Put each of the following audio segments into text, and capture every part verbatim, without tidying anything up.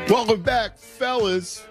Welcome back, fellas.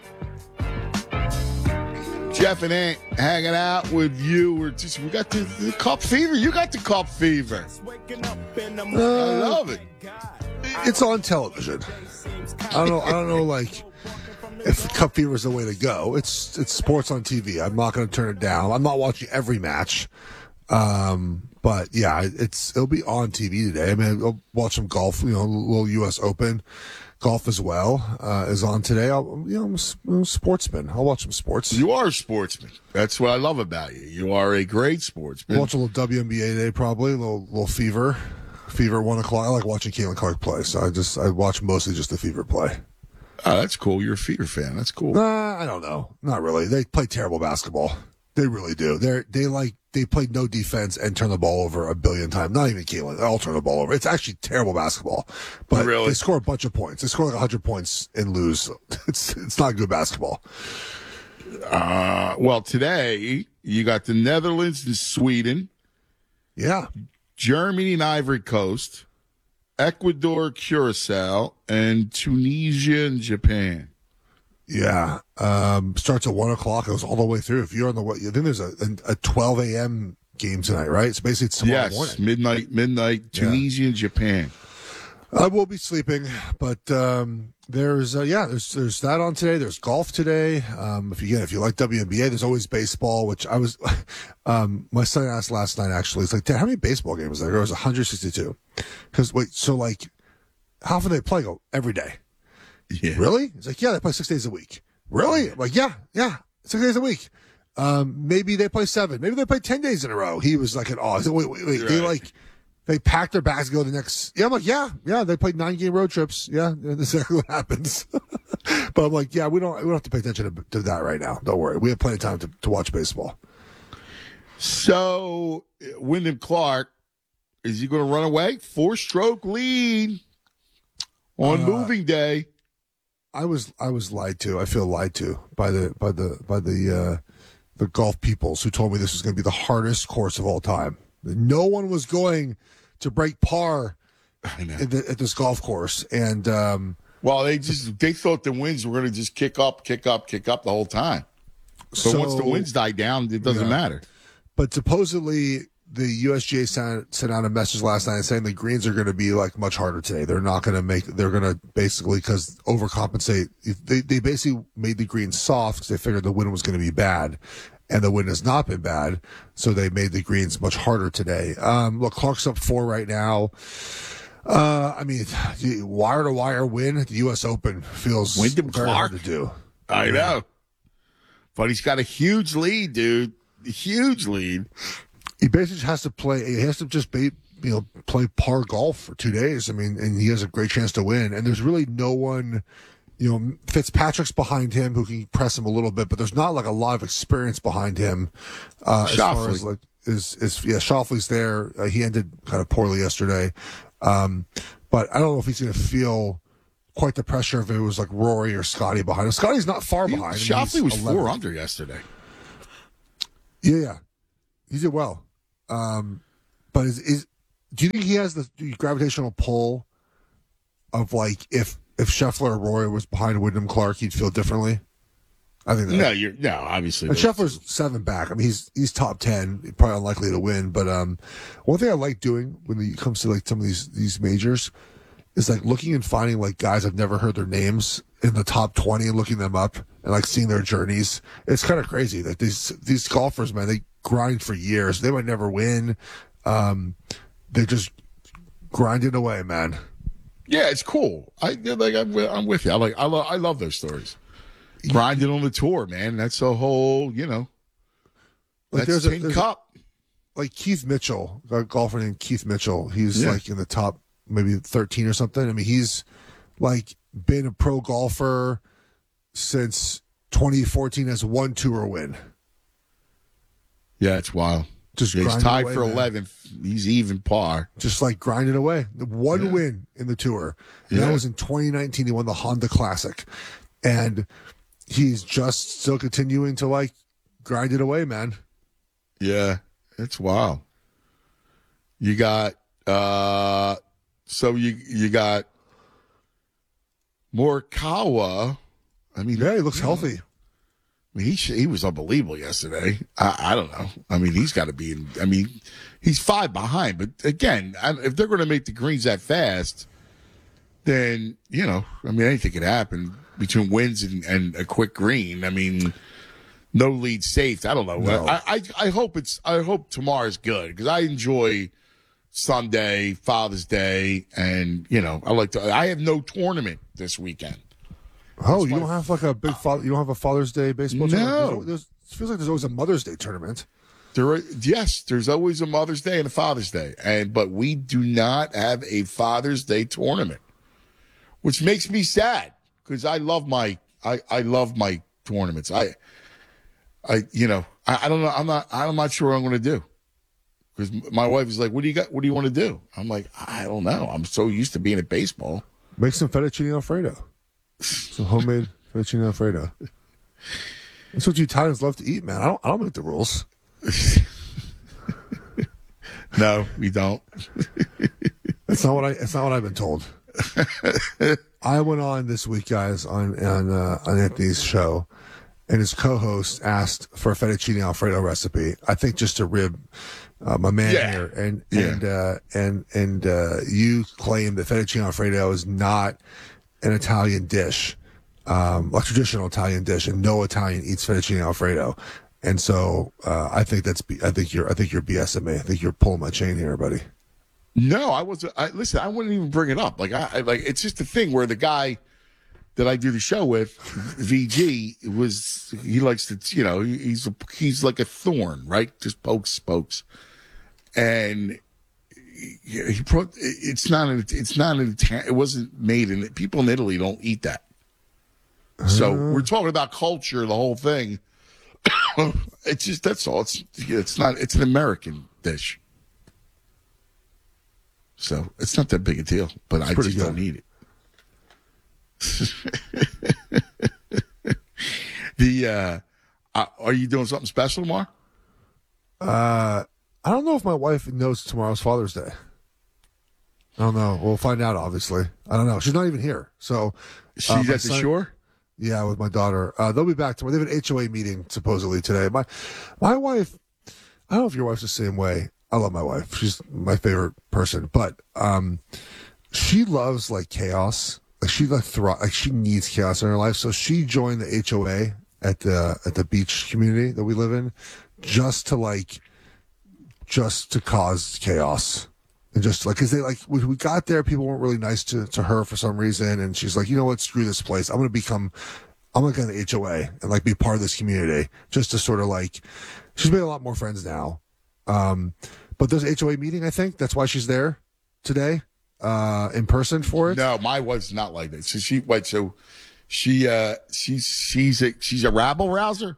Jeff and Ant hanging out with you. We're just we got the, the cup fever. You got the cup fever. Uh, I love it. It's on television. I don't know. I don't know. Like, if cup fever is the way to go, it's it's sports on T V. I'm not going to turn it down. I'm not watching every match. Um, but yeah, it's it'll be on T V today. I mean, I'll watch some golf. You know, a little U S Open. Golf as well uh, is on today. I'll, you know, I'm a, I'm a sportsman. I'll watch some sports. You are a sportsman. That's what I love about you. You are a great sportsman. I'll watch a little W N B A today, probably a little little Fever, Fever at one o'clock. I like watching Caitlin Clark play, so I just I watch mostly just the Fever play. Oh, that's cool. You're a Fever fan. That's cool. Nah, I don't know. Not really. They play terrible basketball. They really do. They they like they play no defense and turn the ball over a billion times. Not even Caitlin. They all turn the ball over. It's actually terrible basketball. But really? They score a bunch of points. They score like one hundred points and lose. It's it's not good basketball. Uh, well, today you got the Netherlands and Sweden. Yeah. Germany and Ivory Coast. Ecuador, Curacao, and Tunisia and Japan. Yeah, um, starts at one o'clock. It goes all the way through. If you're on the way, I think there's a, a twelve a.m. game tonight, right? So basically, it's tomorrow yes, morning. midnight, midnight, Tunisia and Japan. I will be sleeping, but um, there's uh, yeah, there's there's that on today. There's golf today. Um, if you get if you like W N B A, there's always baseball. Which I was, um, my son asked last night. Actually, it's like, Dad, how many baseball games are there? It was one hundred sixty-two. Because wait, so like, how often do they play? Go every day. Yeah. Really? He's like, yeah, they play six days a week. Really? I'm like, yeah, yeah, six days a week. Um, maybe they play seven. Maybe they play ten days in a row. He was like, in awe. He's like, wait, wait, wait. Right. They like, they pack their bags and go to the next. Yeah, I'm like, yeah, yeah. They played nine game road trips. Yeah, that's exactly what happens. But I'm like, yeah, we don't, we don't have to pay attention to, to that right now. Don't worry. We have plenty of time to, to watch baseball. So, Wyndham Clark, is he going to run away? Four stroke lead on Uh, moving day. I was I was lied to. I feel lied to by the by the by the uh, the golf peoples who told me this was going to be the hardest course of all time. No one was going to break par I know. at, the, at this golf course, and um, Well, they just they thought the winds were going to just kick up, kick up, kick up the whole time. So, so once the winds die down, it doesn't yeah. matter. But supposedly the U S G A sent, sent out a message last night saying the greens are going to be like much harder today. They're not going to make. They're going to basically because overcompensate. They they basically made the greens soft because they figured the wind was going to be bad, and the wind has not been bad. So they made the greens much harder today. Um, look, Clark's up four right now. Uh, I mean, wire to wire win at the U S Open feels Wyndham very Clark? hard to do. I Yeah. know. But he's got a huge lead, dude. A huge lead. He basically has to play. He has to just be, you know, play par golf for two days. I mean, and he has a great chance to win. And there's really no one, you know, Fitzpatrick's behind him who can press him a little bit, but there's not like a lot of experience behind him. Uh, as far Schauffele. as like is is yeah, Schauffele's there. Uh, he ended kind of poorly yesterday, um, but I don't know if he's going to feel quite the pressure if it was like Rory or Scotty behind him. Scotty's not far He, behind. I mean, Schauffele he's was eleven. four under yesterday. Yeah, yeah, he did well. Um, but is, is do you think he has the gravitational pull of like if if Scheffler or Roy was behind Wyndham Clark, he'd feel differently? I think that. No, you're no, obviously. And those- Scheffler's seven back. I mean, he's he's top ten, probably unlikely to win. But um, one thing I like doing when it comes to like some of these these majors is like looking and finding like guys I've never heard their names in the top twenty and looking them up and like seeing their journeys. It's kind of crazy that these these golfers, man, they grind for years. They might never win. Um, they just grinding away, man. Yeah, it's cool. I like. I'm, with- I'm with you. I like. I love. I love those stories. Grinding on the tour, man. That's a whole. You know. Like That's there's a, Tin there's a- Cup. like Keith Mitchell, a golfer named Keith Mitchell. He's Yeah. like in the top maybe thirteen or something. I mean, he's like been a pro golfer since twenty fourteen, has one tour win. Yeah, it's wild. Just Yeah, he's grinding tied away, for man. eleventh. He's even par. Just like grinding away. The one Yeah. win in the tour. And Yeah. that was in twenty nineteen. He won the Honda Classic. And he's just still continuing to like grind it away, man. Yeah, it's wild. You got uh so you you got Morikawa, I mean, Yeah, he looks healthy. I mean, he sh- he was unbelievable yesterday. I, I don't know. I mean, he's got to be in. I mean, he's five behind. But again, I, if they're going to make the greens that fast, then you know, I mean, anything could happen between wins and, and a quick green. I mean, no lead safe. I don't know. No. I, I I hope it's. I hope tomorrow's good because I enjoy Sunday, Father's Day, and you know, I like to. I have no tournament this weekend. Oh, That's you my- don't have like a big father. You don't have a Father's Day baseball No. tournament? There's, there's, it feels like there's always a Mother's Day tournament. There, are, yes, there's always a Mother's Day and a Father's Day, and but we do not have a Father's Day tournament, which makes me sad because I love my I, I love my tournaments. I I you know I, I don't know I'm not I'm not sure what I'm going to do because my wife is like, what do you got? What do you want to do? I'm like, I don't know. I'm so used to being at baseball. Make some fettuccine alfredo. Some homemade fettuccine alfredo. That's what you Italians love to eat, man. I don't. I don't make the rules. No, we don't. That's not what I. That's not what I've been told. I went on this week, guys, on on uh, on Anthony's show, and his co-host asked for a fettuccine alfredo recipe. I think just to rib uh, my man Yeah. here, and Yeah. and uh, and and uh, you claim that fettuccine alfredo is not an Italian dish, um, a traditional Italian dish, and no Italian eats fettuccine alfredo. And so uh, I think that's B- I think you're I think you're BSing me. I think you're pulling my chain here, buddy. No, I wasn't. I, listen, I wouldn't even bring it up. Like I, I like it's just a thing where the guy that I do the show with, V G, was he likes to, you know, he's a, he's like a thorn, right? Just pokes, pokes, and he, he pro, it's not an, it's not an, it wasn't made in people in Italy don't eat that. So we're talking about culture, the whole thing. It's just that's all. It's it's not. It's an American dish. So it's not that big a deal, but I pretty just good. don't eat it. the uh, uh, are you doing something special tomorrow? Uh, I don't know if my wife knows tomorrow's Father's Day. I don't know. We'll find out. Obviously, I don't know. She's not even here. So She's uh, my at the son- shore. Yeah, with my daughter. Uh, they'll be back tomorrow. They have an H O A meeting supposedly today. My my wife. I don't know if your wife's the same way. I love my wife. She's my favorite person, but um, she loves like chaos. Like she like thro- like she needs chaos in her life. So she joined the H O A at the at the beach community that we live in, just to like, just to cause chaos. And just like, cause they like, when we got there, people weren't really nice to, to her for some reason. And she's like, you know what? Screw this place. I'm going to become, I'm going to go to the H O A and like be part of this community just to sort of like, she's made a lot more friends now. Um, but there's an H O A meeting, I think. That's why she's there today, uh, in person for it. No, my wife's not like that. So she wait. So she uh she's she's a she's a rabble rouser.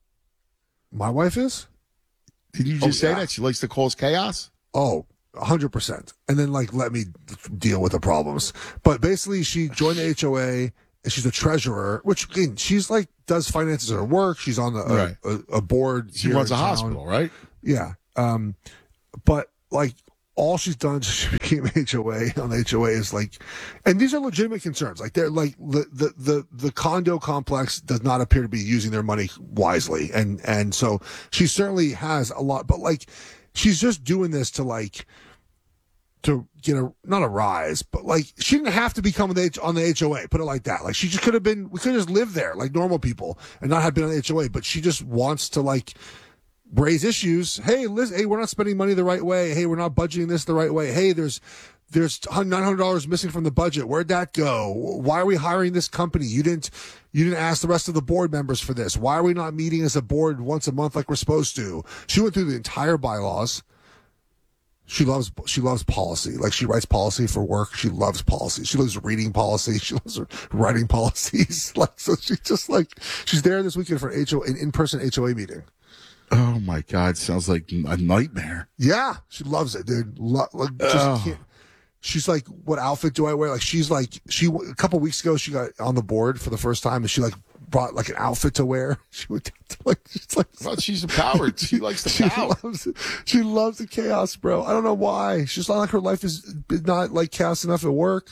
My wife is? Did you just Oh, say yeah. that she likes to cause chaos? Oh, one hundred percent. And then, like, let me deal with the problems. But basically, she joined the H O A, and she's a treasurer, which, again, she's, like, does finances at her work. She's on the, a, Right. a, a board. She here runs in a town. hospital, right? Yeah. Um, but, like, all she's done since she became H O A on the H O A is, like, and these are legitimate concerns. Like, they're, like, the, the, the, the condo complex does not appear to be using their money wisely. And, and so she certainly has a lot, but, like, she's just doing this to, like, to get a not a rise, but like she didn't have to become the H, on the H O A. Put it like that. Like she just could have been. We could have just lived there like normal people and not have been on the H O A. But she just wants to like raise issues. Hey, listen. Hey, we're not spending money the right way. Hey, we're not budgeting this the right way. Hey, there's there's nine hundred dollars missing from the budget. Where'd that go? Why are we hiring this company? You didn't you didn't ask the rest of the board members for this. Why are we not meeting as a board once a month like we're supposed to? She went through the entire bylaws. She loves she loves policy. Like she writes policy for work. She loves policy. She loves reading policy. She loves writing policies. Like so, she just like she's there this weekend for an H O an in person H O A meeting. Oh my God, sounds like a nightmare. Yeah, she loves it, dude. Lo- like, just Oh. can't. She's like, what outfit do I wear? Like she's like she a couple weeks ago she got on the board for the first time and she like brought like an outfit to wear. She would like she's like Well, she's empowered. She likes the She power. loves it. She loves the chaos, bro. I don't know why. She's not like her life is not like chaos enough at work.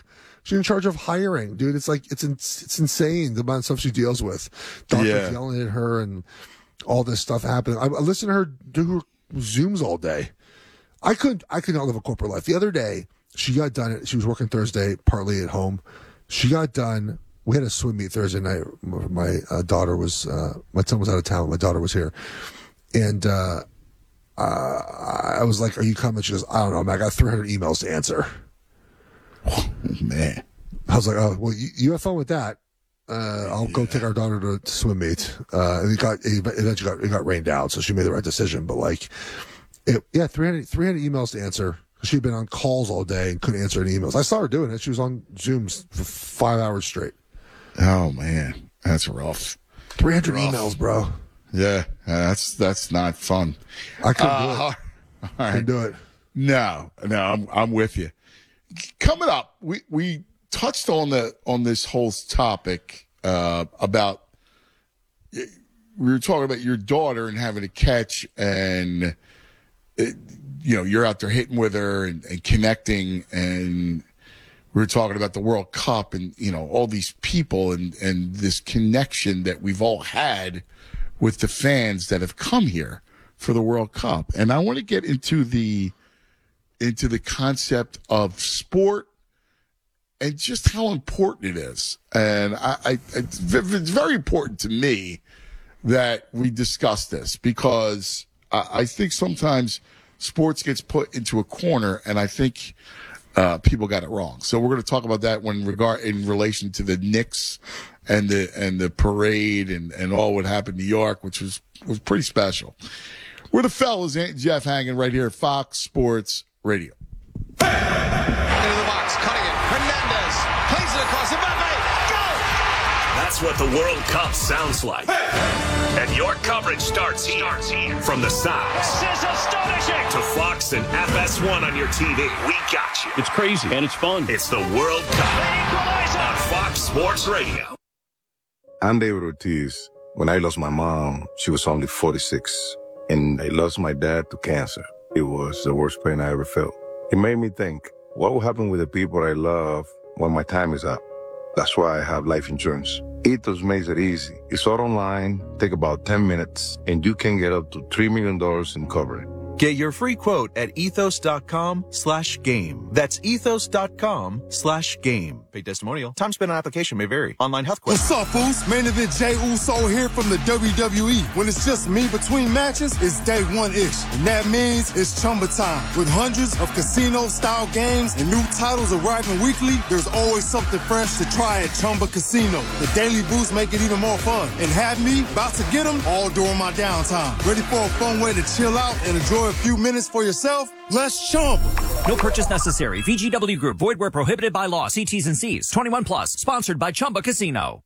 She's in charge of hiring, dude. It's like, it's in, it's insane the amount of stuff she deals with. Doctors Yeah. yelling at her and all this stuff happening. I, I listen to her do her Zooms all day. I could, I could not live a corporate life. The other day, she got done. She was working Thursday, partly at home. She got done. We had a swim meet Thursday night. My uh, daughter was, uh, my son was out of town. My daughter was here. And, uh, uh, I was like, are you coming? She goes, I don't know, man. I got three hundred emails to answer. Oh, man. I was like, oh, well, you, you have fun with that. Uh, I'll yeah. go take our daughter to, to swim meet. Uh, and it got, it eventually got, it got rained out. So she made the right decision. But like, it, yeah, three hundred, three hundred emails to answer. She'd been on calls all day and couldn't answer any emails. I saw her doing it. She was on Zooms for five hours straight. Oh, man. That's rough. three hundred rough. emails, bro. Yeah, that's that's not fun. I couldn't uh, do it. All right. Couldn't do it. No, no, I'm I'm with you. Coming up, we we touched on the on this whole topic uh, about we were talking about your daughter and having a catch, and it, you know you're out there hitting with her and, and connecting, and we were talking about the World Cup and you know all these people and and this connection that we've all had with the fans that have come here for the World Cup. And I want to get into the into the concept of sport and just how important it is. And I, I it's very important to me that we discuss this because I, I think sometimes sports gets put into a corner, and I think uh, people got it wrong. So we're going to talk about that when regard in relation to the Knicks and the and the parade and, and all what happened in New York, which was was pretty special. We're the fellas, Jeff Hagan, right here at Fox Sports Radio. Into the box, cutting it. Hernandez plays it across the Mbappe. Go! That's what the World Cup sounds like. And your coverage starts here. Starts here. From the sounds. This is astonishing. To Fox and F S one on your T V. We got you. It's crazy and it's fun. It's the World Cup on Fox Sports Radio. I'm David Ortiz. When I lost my mom, she was only forty-six. And I lost my dad to cancer. It was the worst pain I ever felt. It made me think, what will happen with the people I love when my time is up? That's why I have life insurance. Ethos makes it easy. It's all online, take about ten minutes, and you can get up to three million dollars in coverage. Get your free quote at ethos.com slash game. That's ethos.com slash game. Paid testimonial. Time spent on application may vary. Online health questions. What's up, fools? Main event Jey Uso here from the W W E. When it's just me between matches, it's day one-ish. And that means it's Chumba time. With hundreds of casino-style games and new titles arriving weekly, there's always something fresh to try at Chumba Casino. The daily boosts make it even more fun. And have me about to get them all during my downtime. Ready for a fun way to chill out and enjoy a few minutes for yourself? Let's Chumba. No purchase necessary. V G W Group. Void where prohibited by law. See T's and C's. twenty-one plus. Sponsored by Chumba Casino.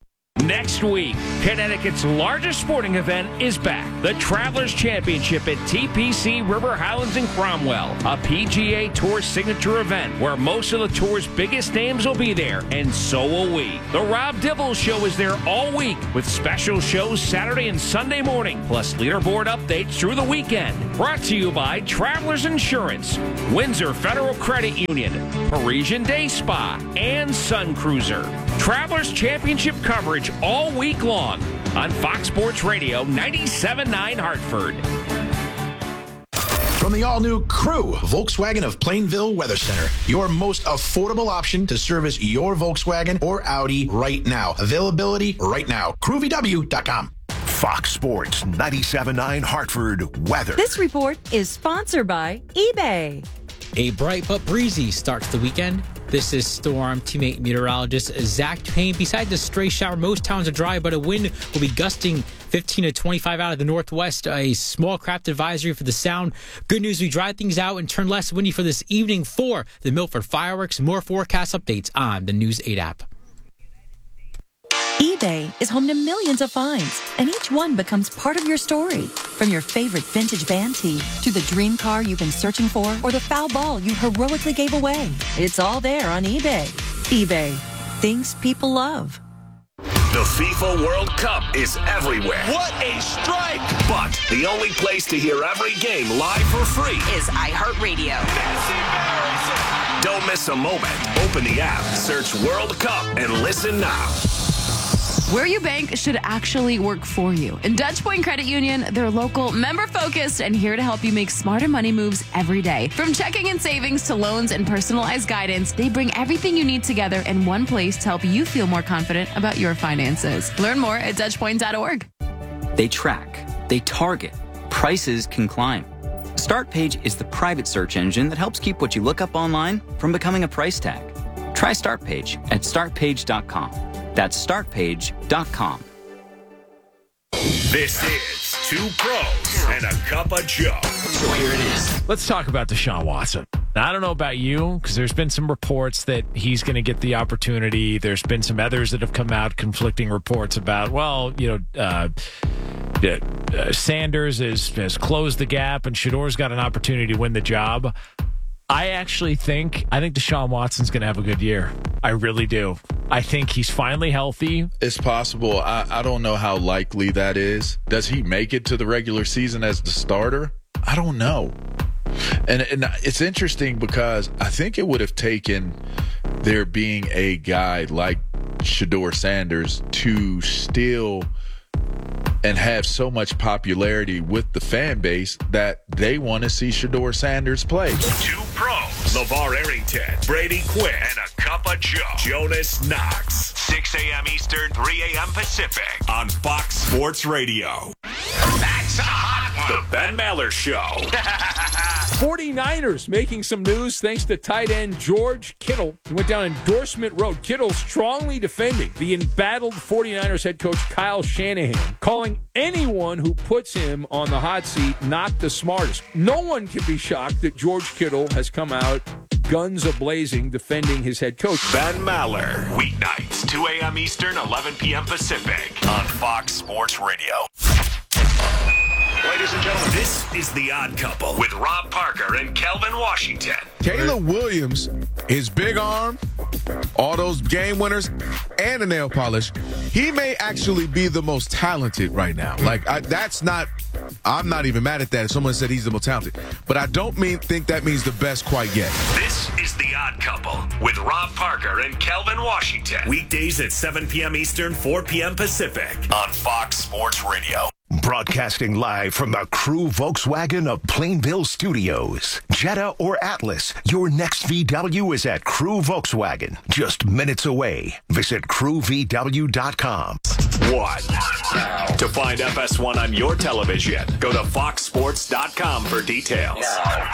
Next week, Connecticut's largest sporting event is back. The Travelers Championship at T P C River Highlands in Cromwell. A P G A Tour signature event where most of the tour's biggest names will be there, and so will we. The Rob Dibble Show is there all week with special shows Saturday and Sunday morning, plus leaderboard updates through the weekend. Brought to you by Travelers Insurance, Windsor Federal Credit Union, Parisian Day Spa, and Sun Cruiser. Travelers Championship coverage all week long on Fox Sports Radio ninety-seven point nine Hartford. From the all-new Crew, Volkswagen of Plainville Weather Center, your most affordable option to service your Volkswagen or Audi right now. Availability right now. crew v w dot com. Fox Sports ninety-seven point nine Hartford weather. This report is sponsored by eBay. A bright but breezy start to the weekend. This is Storm teammate meteorologist Zach Payne. Besides the stray shower, most towns are dry, but a wind will be gusting fifteen to twenty-five out of the northwest. A small craft advisory for the Sound. Good news, we dry things out and turn less windy for this evening for the Milford Fireworks. More forecast updates on the News eight app. eBay is home to millions of finds, and each one becomes part of your story. From your favorite vintage van tee to the dream car you've been searching for or the foul ball you heroically gave away. It's all there on eBay. eBay. Things people love. The FIFA World Cup is everywhere. What a strike! But the only place to hear every game live for free is iHeartRadio. That's embarrassing. Don't miss a moment. Open the app, search World Cup, and listen now. Where you bank should actually work for you. In Dutch Point Credit Union, they're local, member-focused, and here to help you make smarter money moves every day. From checking and savings to loans and personalized guidance, they bring everything you need together in one place to help you feel more confident about your finances. Learn more at dutch point dot org. They track, they target, prices can climb. StartPage is the private search engine that helps keep what you look up online from becoming a price tag. Try StartPage at start page dot com. That's start page dot com. This is Two Pros and a Cup of Joe. So here it is. Let's talk about Deshaun Watson. Now, I don't know about you, because there's been some reports that he's going to get the opportunity. There's been some others that have come out, conflicting reports about, well, you know, uh, uh, Sanders has, has closed the gap and Shador's got an opportunity to win the job. I actually think, I think Deshaun Watson's going to have a good year. I really do. I think he's finally healthy. It's possible. I, I don't know how likely that is. Does he make it to the regular season as the starter? I don't know. And, and it's interesting because I think it would have taken there being a guy like Shador Sanders to still and have so much popularity with the fan base that they want to see Shador Sanders play. Two pros, LeVar Arrington, Brady Quinn, and a Cup of Joe, Jonas Knox. six a.m. Eastern, three a.m. Pacific on Fox Sports Radio. That's a hot one. The Ben Maller Show. forty-niners making some news thanks to tight end George Kittle. He went down endorsement road. Kittle strongly defending the embattled forty-niners head coach Kyle Shanahan, calling anyone who puts him on the hot seat not the smartest. No one can be shocked that George Kittle has come out guns a-blazing defending his head coach. Ben Maller, weeknights, two a.m. Eastern, eleven p.m. Pacific on Fox Sports Radio. Ladies and gentlemen, this is The Odd Couple with Rob Parker and Kelvin Washington. Caleb Williams, his big arm, all those game winners, and the nail polish, he may actually be the most talented right now. Like, I, that's not, I'm not even mad at that if someone said he's the most talented. But I don't mean think that means the best quite yet. This is The Odd Couple with Rob Parker and Kelvin Washington. Weekdays at seven p.m. Eastern, four p.m. Pacific on Fox Sports Radio. Broadcasting live from the Crew Volkswagen of Plainville Studios. Jetta or Atlas, your next V W is at Crew Volkswagen, just minutes away. Visit crew v w dot com. One. To find F S one on your television, go to fox sports dot com for details.